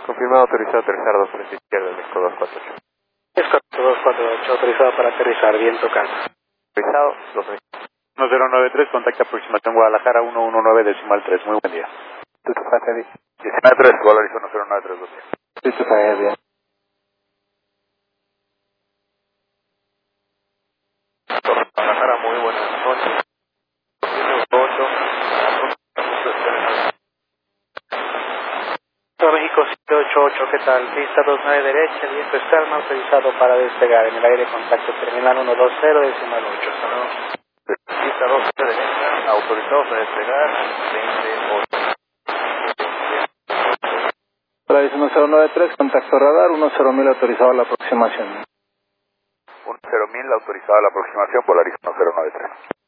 Confirmado, autorizado a aterrizar 23 izquierda, México 248. Es correcto, 248, autorizado para aterrizar, viento calma. Autorizado, 23. 1093, contacta aproximación Guadalajara 119.3, muy buen día. Tutu Heavy. 19-3, Guadalajara 1093, 200. Tutu Heavy. Guadalajara, muy buenas noches. 8. México 788, ¿qué tal? Pista 29 derecha, viento es calma, autorizado para despegar. En el aire, contacto terminal 120, decimal 8. Hasta luego. Pista 12 derecha, autorizados a despegar, 28. Polaris 1093, contacto radar, 100.000 autorizado a la aproximación. 10.000 autorizado a la aproximación, Polaris 1093.